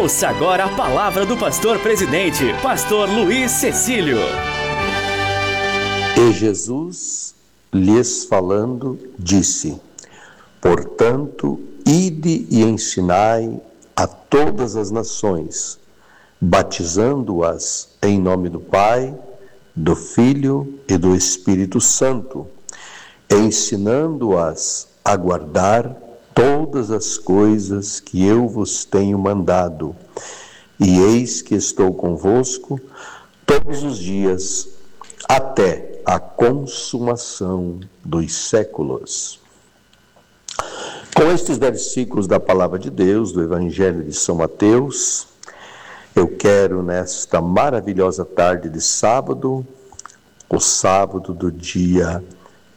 Ouça agora a palavra do pastor presidente, pastor Luiz Cecílio. E Jesus, lhes falando, disse: portanto, ide e ensinai a todas as nações, batizando-as em nome do Pai, do Filho e do Espírito Santo, ensinando-as a guardar todas as coisas que eu vos tenho mandado. E eis que estou convosco todos os dias, até a consumação dos séculos. Com estes versículos da Palavra de Deus, do Evangelho de São Mateus, eu quero, nesta maravilhosa tarde de sábado, o sábado do dia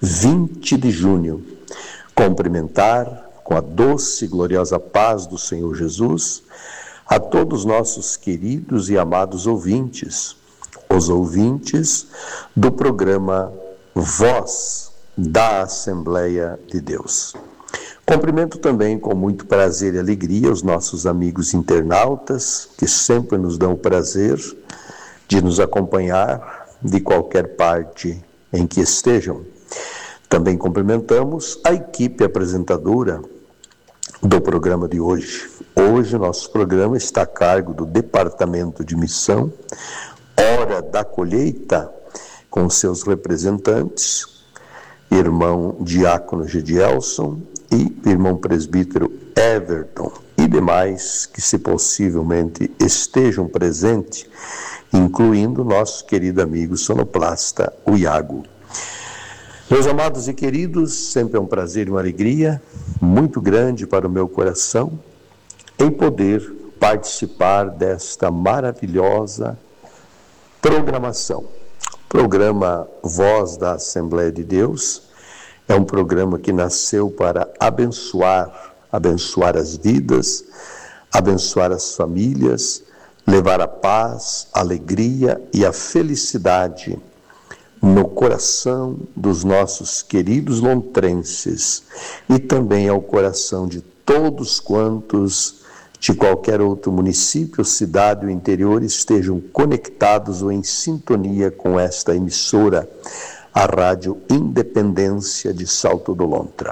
20 de junho, cumprimentar com a doce e gloriosa paz do Senhor Jesus a todos nossos queridos e amados ouvintes, os ouvintes do programa Voz da Assembleia de Deus. Cumprimento também com muito prazer e alegria os nossos amigos internautas, que sempre nos dão o prazer de nos acompanhar de qualquer parte em que estejam. Também cumprimentamos a equipe apresentadora do programa de hoje. Hoje o nosso programa está a cargo do Departamento de Missão, Hora da Colheita, com seus representantes, irmão Diácono Gedielson e irmão presbítero Everton, e demais que, se possivelmente, estejam presentes, incluindo nosso querido amigo sonoplasta, o Iago. Meus amados e queridos, sempre é um prazer e uma alegria muito grande para o meu coração em poder participar desta maravilhosa programação. O programa Voz da Assembleia de Deus é um programa que nasceu para abençoar as vidas, abençoar as famílias, levar a paz, a alegria e a felicidade no coração dos nossos queridos lontrenses e também ao coração de todos quantos de qualquer outro município, cidade ou interior estejam conectados ou em sintonia com esta emissora, a Rádio Independência de Salto do Lontra.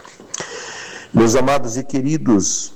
Meus amados e queridos,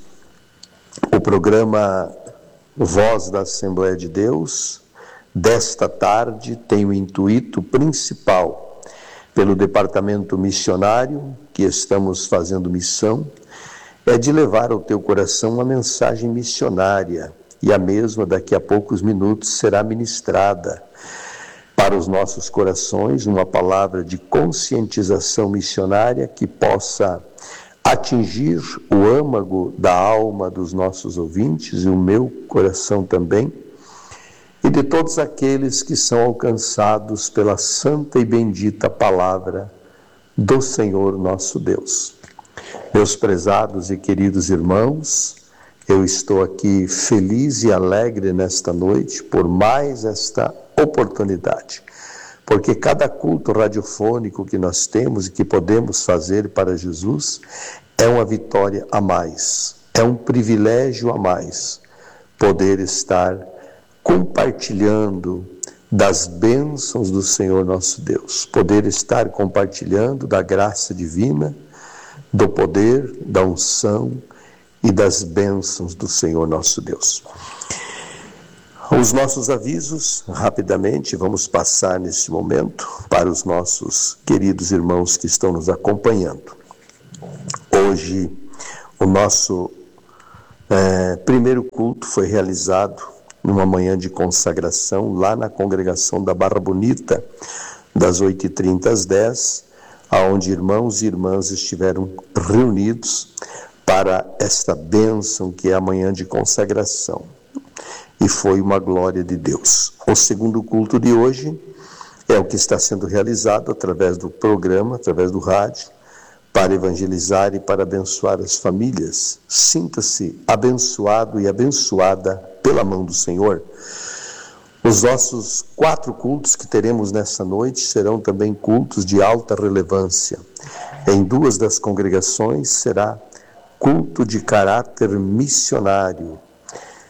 o programa Voz da Assembleia de Deus desta tarde tem o intuito principal, pelo departamento missionário que estamos fazendo missão, é de levar ao teu coração uma mensagem missionária, e a mesma daqui a poucos minutos será ministrada para os nossos corações, uma palavra de conscientização missionária que possa atingir o âmago da alma dos nossos ouvintes e o meu coração também, e de todos aqueles que são alcançados pela santa e bendita palavra do Senhor nosso Deus. Meus prezados e queridos irmãos, eu estou aqui feliz e alegre nesta noite por mais esta oportunidade, porque cada culto radiofônico que nós temos e que podemos fazer para Jesus é uma vitória a mais, é um privilégio a mais poder estar compartilhando das bênçãos do Senhor nosso Deus, poder estar compartilhando da graça divina, do poder, da unção e das bênçãos do Senhor nosso Deus. Os nossos avisos, rapidamente, vamos passar nesse momento para os nossos queridos irmãos que estão nos acompanhando. Hoje, o nosso primeiro culto foi realizado numa manhã de consagração lá na congregação da Barra Bonita, das 8h30 às 10h, aonde irmãos e irmãs estiveram reunidos para esta bênção que é a manhã de consagração. E foi uma glória de Deus. O segundo culto de hoje é o que está sendo realizado através do programa, através do rádio, para evangelizar e para abençoar as famílias. Sinta-se abençoado e abençoada pela mão do Senhor. Os nossos 4 cultos que teremos nessa noite serão também cultos de alta relevância. Em 2 das congregações será culto de caráter missionário.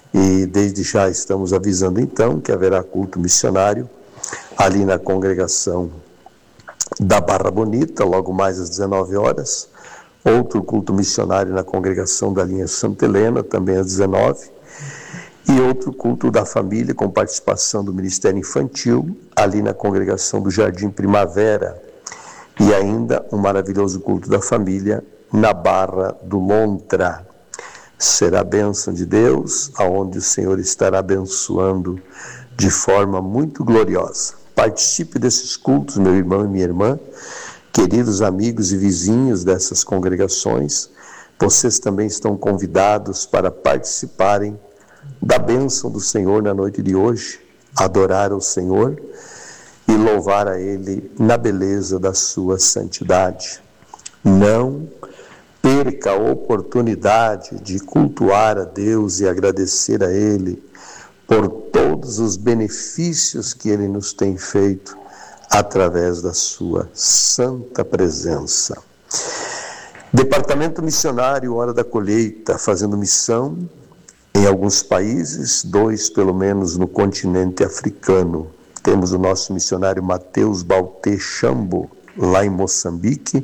E desde já estamos avisando então que haverá culto missionário ali na congregação da Barra Bonita, logo mais às 19 horas. Outro culto missionário na congregação da linha Santa Helena, também às 19. E outro culto da família com participação do Ministério Infantil, ali na congregação do Jardim Primavera. E ainda um maravilhoso culto da família na Barra do Lontra. Será a bênção de Deus, aonde o Senhor estará abençoando de forma muito gloriosa. Participe desses cultos, meu irmão e minha irmã, queridos amigos e vizinhos dessas congregações. Vocês também estão convidados para participarem da bênção do Senhor na noite de hoje, adorar ao Senhor e louvar a Ele na beleza da sua santidade. Não perca a oportunidade de cultuar a Deus e agradecer a Ele por todos os benefícios que Ele nos tem feito através da sua santa presença. Departamento Missionário Hora da Colheita, fazendo missão em alguns países, 2 pelo menos no continente africano. Temos o nosso missionário Mateus Balté Chambo, lá em Moçambique,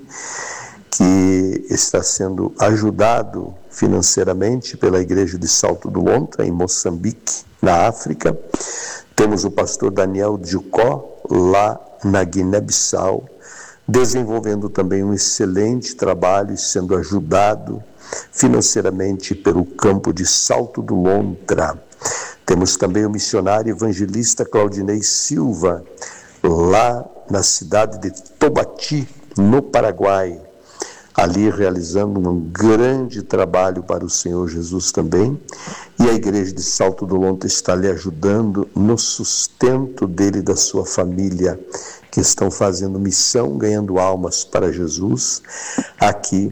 que está sendo ajudado financeiramente pela Igreja de Salto do Lontra, em Moçambique, na África. Temos o pastor Daniel Djucó, lá na Guiné-Bissau, desenvolvendo também um excelente trabalho e sendo ajudado financeiramente pelo campo de Salto do Lontra. Temos também o missionário evangelista Claudinei Silva, lá na cidade de Tobati, no Paraguai, ali realizando um grande trabalho para o Senhor Jesus também, e a igreja de Salto do Lontra está lhe ajudando no sustento dele e da sua família, que estão fazendo missão, ganhando almas para Jesus, aqui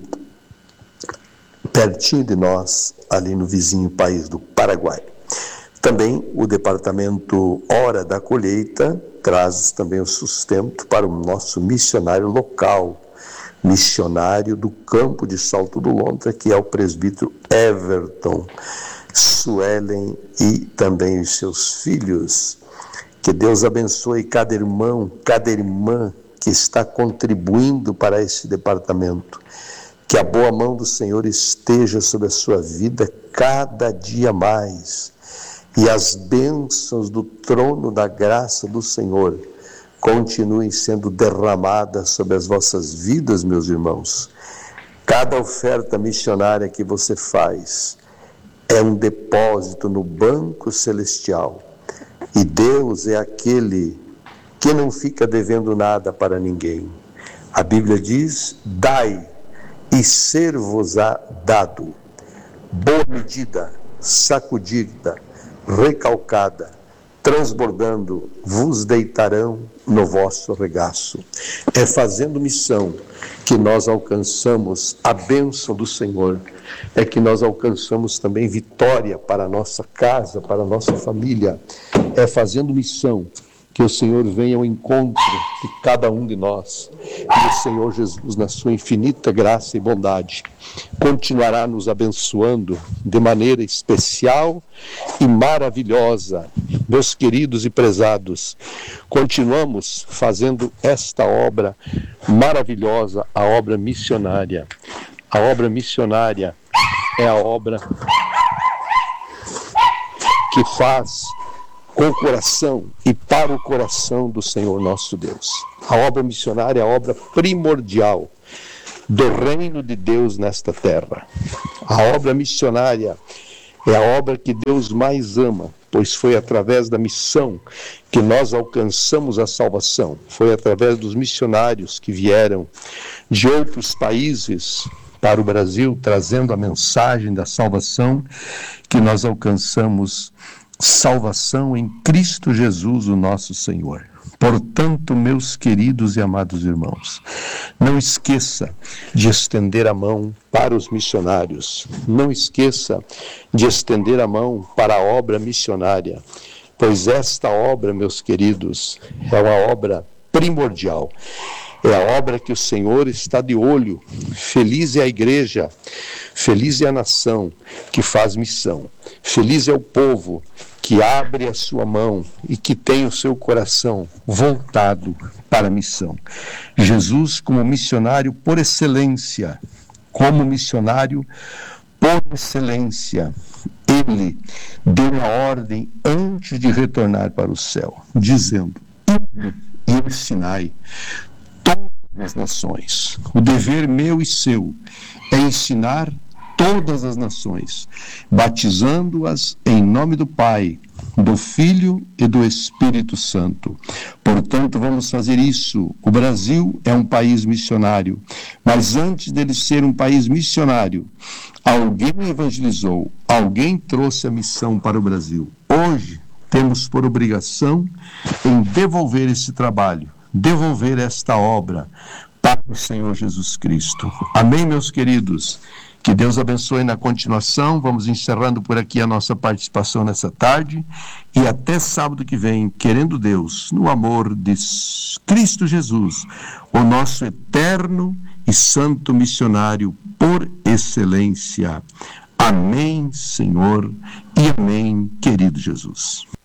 pertinho de nós, ali no vizinho país do Paraguai. Também o departamento Hora da Colheita traz também o sustento para o nosso missionário local, missionário do campo de Salto do Lontra, que é o presbítero Everton Suelen e também os seus filhos. Que Deus abençoe cada irmão, cada irmã que está contribuindo para esse departamento. Que a boa mão do Senhor esteja sobre a sua vida cada dia mais. E as bênçãos do trono da graça do Senhor continuem sendo derramadas sobre as vossas vidas, meus irmãos. Cada oferta missionária que você faz é um depósito no banco celestial. E Deus é aquele que não fica devendo nada para ninguém. A Bíblia diz: dai e ser-vos-á dado. Boa medida, sacudida, recalcada, transbordando, vos deitarão no vosso regaço. É fazendo missão que nós alcançamos a bênção do Senhor. É que nós alcançamos também vitória para a nossa casa, para a nossa família. É fazendo missão que o Senhor venha ao encontro de cada um de nós. E o Senhor Jesus, na sua infinita graça e bondade, continuará nos abençoando de maneira especial e maravilhosa. Meus queridos e prezados, continuamos fazendo esta obra maravilhosa, a obra missionária. A obra missionária é a obra que faz com o coração e para o coração do Senhor nosso Deus. A obra missionária é a obra primordial do reino de Deus nesta terra. A obra missionária é a obra que Deus mais ama, pois foi através da missão que nós alcançamos a salvação. Foi através dos missionários que vieram de outros países para o Brasil, trazendo a mensagem da salvação, que nós alcançamos salvação em Cristo Jesus, o nosso Senhor. Portanto, meus queridos e amados irmãos, não esqueça de estender a mão para os missionários. Não esqueça de estender a mão para a obra missionária, pois esta obra, meus queridos, é uma obra primordial. É a obra que o Senhor está de olho. Feliz é a igreja, feliz é a nação que faz missão. Feliz é o povo que abre a sua mão e que tem o seu coração voltado para a missão. Jesus, como missionário por excelência, ele deu uma ordem antes de retornar para o céu, dizendo: e ensinai todas as nações. O dever meu e seu é ensinar todas as nações, batizando-as em nome do Pai, do Filho e do Espírito Santo. Portanto, vamos fazer isso. O Brasil é um país missionário, mas antes dele ser um país missionário, alguém evangelizou, alguém trouxe a missão para o Brasil. Hoje, temos por obrigação em devolver esse trabalho, devolver esta obra para o Senhor Jesus Cristo. Amém, meus queridos? Que Deus abençoe na continuação. Vamos encerrando por aqui a nossa participação nessa tarde e até sábado que vem, querendo Deus, no amor de Cristo Jesus, o nosso eterno e santo missionário por excelência. Amém, Senhor, e amém, querido Jesus.